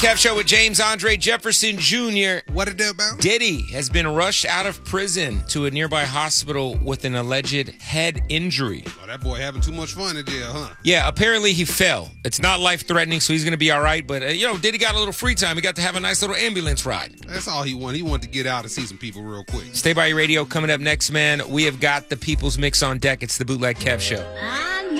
Kev Show with James Andre Jefferson Jr. What it do about? Diddy has been rushed out of prison to a nearby hospital with an alleged head injury. Oh, that boy having too much fun in jail, huh? Yeah, apparently he fell. It's not life-threatening, so he's going to be all right. But, Diddy got a little free time. He got to have a nice little ambulance ride. That's all he wanted. He wanted to get out and see some people real quick. Stay by your radio. Coming up next, man, we have got the People's Mix on deck. It's the Bootleg Kev Show.